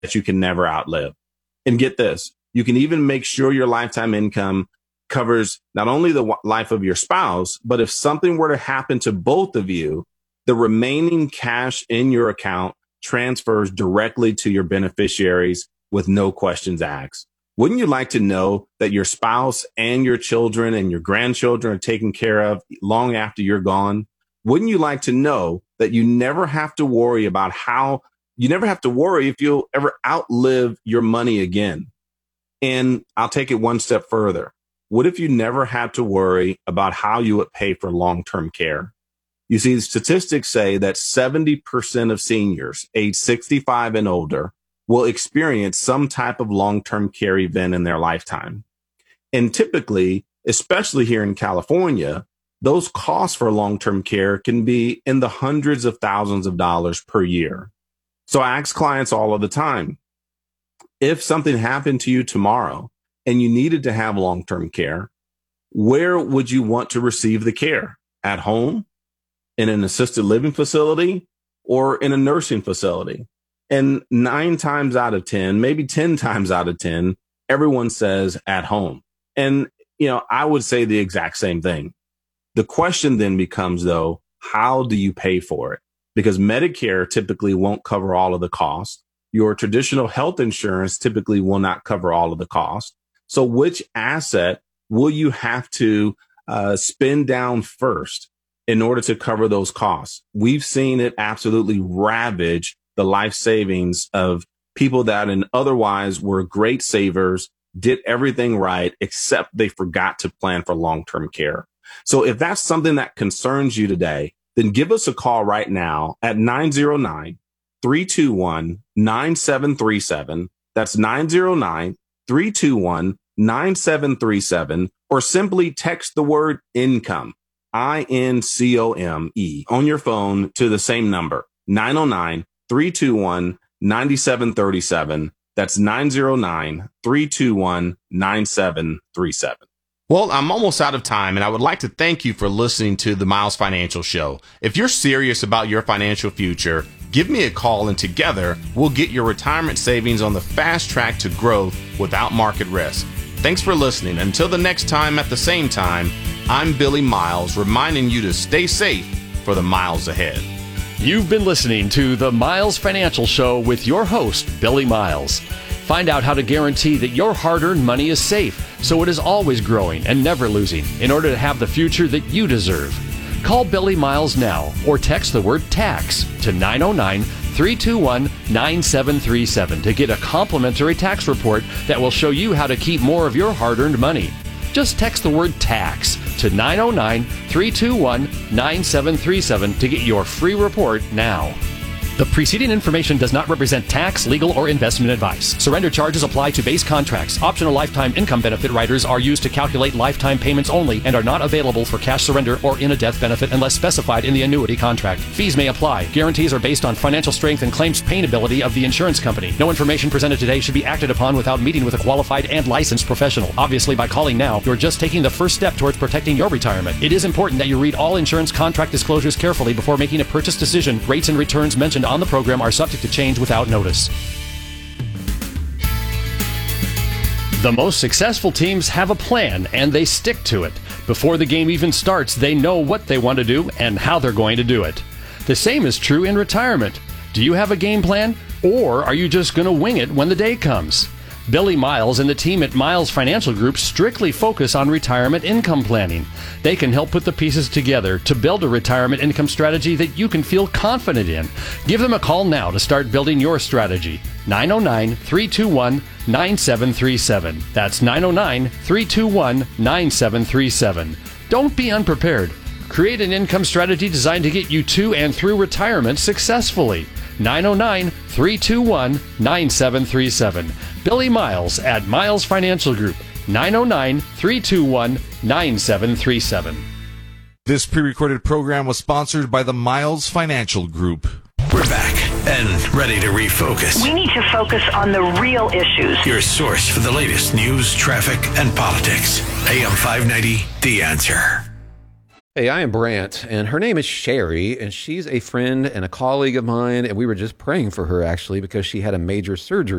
that you can never outlive. And get this, you can even make sure your lifetime income covers not only the life of your spouse, but if something were to happen to both of you, the remaining cash in your account transfers directly to your beneficiaries with no questions asked. Wouldn't you like to know that your spouse and your children and your grandchildren are taken care of long after you're gone? Wouldn't you like to know that you never have to worry if you'll ever outlive your money again? And I'll take it one step further. What if you never had to worry about how you would pay for long-term care? You see, statistics say that 70% of seniors age 65 and older will experience some type of long-term care event in their lifetime. And typically, especially here in California, those costs for long-term care can be in the hundreds of thousands of dollars per year. So I ask clients all of the time, if something happened to you tomorrow and you needed to have long-term care, where would you want to receive the care? At home, in an assisted living facility, or in a nursing facility? And 9 times out of 10, maybe 10 times out of 10, everyone says at home. And, I would say the exact same thing. The question then becomes, though, how do you pay for it? Because Medicare typically won't cover all of the cost. Your traditional health insurance typically will not cover all of the cost. So which asset will you have to spend down first in order to cover those costs? We've seen it absolutely ravage the life savings of people that otherwise were great savers, did everything right, except they forgot to plan for long-term care. So if that's something that concerns you today, then give us a call right now at 909-321-9737. That's 909-321-9737, or simply text the word income, INCOME, on your phone to the same number, 909-321-9737. That's 909-321-9737. Well, I'm almost out of time, and I would like to thank you for listening to the Miles Financial Show. If you're serious about your financial future, give me a call, and together we'll get your retirement savings on the fast track to growth without market risk. Thanks for listening. Until the next time at the same time, I'm Billy Miles, reminding you to stay safe for the miles ahead. You've been listening to the Miles Financial Show with your host, Billy Miles. Find out how to guarantee that your hard-earned money is safe, so it is always growing and never losing, in order to have the future that you deserve. Call Billy Miles now or text the word TAX to 909-321-9737 to get a complimentary tax report that will show you how to keep more of your hard-earned money. Just text the word TAX to 909-321-9737 to get your free report now. The preceding information does not represent tax, legal, or investment advice. Surrender charges apply to base contracts. Optional lifetime income benefit riders are used to calculate lifetime payments only and are not available for cash surrender or in a death benefit unless specified in the annuity contract. Fees may apply. Guarantees are based on financial strength and claims payability of the insurance company. No information presented today should be acted upon without meeting with a qualified and licensed professional. Obviously, by calling now, you're just taking the first step towards protecting your retirement. It is important that you read all insurance contract disclosures carefully before making a purchase decision. Rates and returns mentioned on the program are subject to change without notice. The most successful teams have a plan and they stick to it. Before the game even starts, they know what they want to do and how they're going to do it. The same is true in retirement. Do you have a game plan, or are you just going to wing it when the day comes? Billy Miles and the team at Miles Financial Group strictly focus on retirement income planning. They can help put the pieces together to build a retirement income strategy that you can feel confident in. Give them a call now to start building your strategy. 909-321-9737. That's 909-321-9737. Don't be unprepared. Create an income strategy designed to get you to and through retirement successfully. 909-321-9737. Billy Miles at Miles Financial Group. 909-321-9737. This pre-recorded program was sponsored by the Miles Financial Group. We're back and ready to refocus. We need to focus on the real issues. Your source for the latest news, traffic, and politics. AM 590, The Answer. Hey, I am Brant, and her name is Sherry, and she's a friend and a colleague of mine, and we were just praying for her, actually, because she had a major surgery